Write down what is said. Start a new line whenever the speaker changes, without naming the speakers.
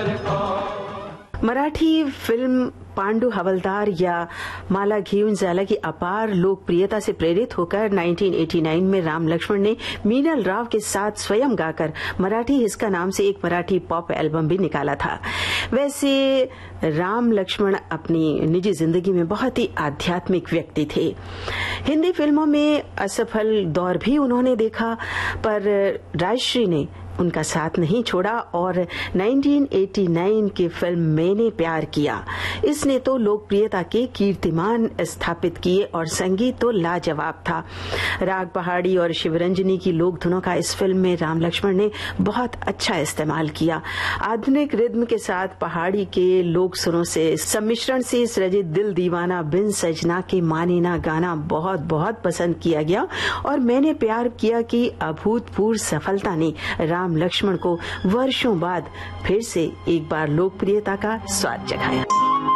Marathi film Pandu हवलदार या माला घेऊन जाला की अपार लोकप्रियता से प्रेरित होकर 1989 में राम लक्ष्मण ने मीनल राव के साथ स्वयं गाकर मराठी हिस्का नाम से एक मराठी पॉप एल्बम भी निकाला था। वैसे राम लक्ष्मण अपनी निजी जिंदगी में बहुत ही आध्यात्मिक व्यक्ति थे। हिंदी फिल्मों में असफल दौर भी उन्होंने देखा, पर राजश्री ने उनका साथ नहीं छोड़ा और 1989 की फिल्म मैंने प्यार किया, इसने तो लोकप्रियता के कीर्तिमान स्थापित किए और संगीत तो लाजवाब था। राग पहाड़ी और शिवरंजनी की लोक धुनों का इस फिल्म में राम लक्ष्मण ने बहुत अच्छा इस्तेमाल किया। आधुनिक रिद्म के साथ पहाड़ी के लोक सुरों से सम्मिश्रण से सृजित दिल दीवाना बिन सजना के माने ना गाना बहुत बहुत पसंद किया गया और मैंने प्यार किया की अभूतपूर्व सफलता ने राम लक्ष्मण को वर्षों बाद फिर से एक बार लोकप्रियता का स्वाद चखाया।